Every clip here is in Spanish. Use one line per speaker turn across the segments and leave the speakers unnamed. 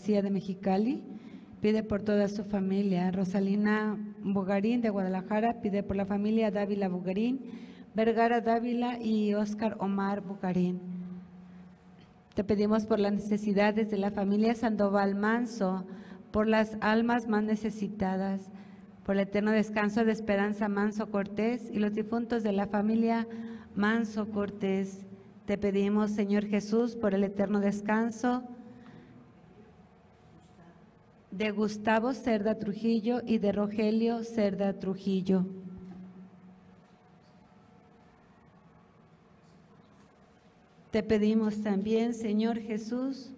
García de Mexicali, pide por toda su familia. Rosalina Bugarín de Guadalajara pide por la familia Dávila Bugarín, Vergara Dávila y Óscar Omar Bugarín. Te pedimos por las necesidades de la familia Sandoval Manso, por las almas más necesitadas, por el eterno descanso de Esperanza Manso Cortés y los difuntos de la familia Manso Cortés. Te pedimos, Señor Jesús, por el eterno descanso de Gustavo Cerda Trujillo y de Rogelio Cerda Trujillo. Te pedimos también, Señor Jesús,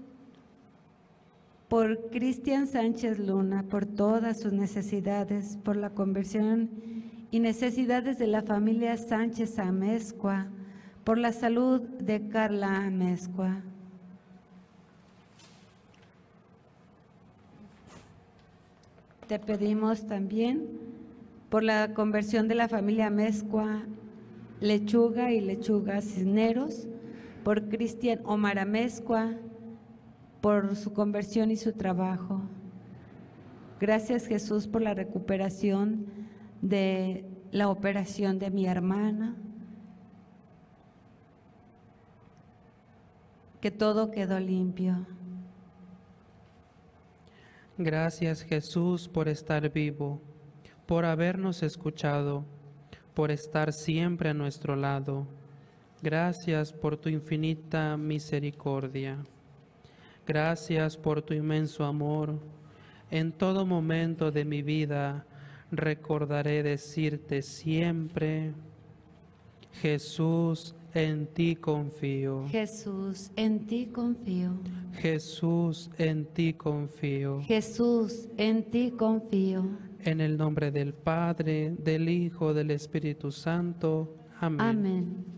por Cristian Sánchez Luna, por todas sus necesidades, por la conversión y necesidades de la familia Sánchez Amezcua, por la salud de Carla Amezcua. Te pedimos también por la conversión de la familia Amezcua, Lechuga y Lechuga Cisneros, por Cristian Omar Amezcua, por su conversión y su trabajo. Gracias, Jesús, por la recuperación de la operación de mi hermana, que todo quedó limpio.
Gracias, Jesús, por estar vivo, por habernos escuchado, por estar siempre a nuestro lado. Gracias por tu infinita misericordia. Gracias por tu inmenso amor. En todo momento de mi vida recordaré decirte siempre: Jesús, en ti confío.
Jesús, en ti confío.
Jesús, en ti confío.
Jesús, en ti confío.
En el nombre del Padre, del Hijo, del Espíritu Santo. Amén.
Amén.